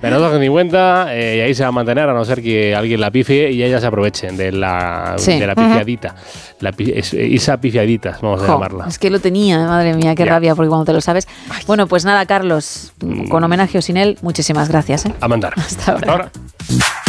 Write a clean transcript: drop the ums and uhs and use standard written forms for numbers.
Menos ni cuenta, y ahí se va a mantener a no ser que alguien la pifie y ellas se aprovechen de la pifiadita. Esa pifiaditas, vamos a llamarla. Es que lo tenía, madre mía, qué rabia, porque cuando te lo sabes. Bueno, pues nada, Carlos, con homenaje o sin él, muchísimas gracias. A mandar. Hasta ahora.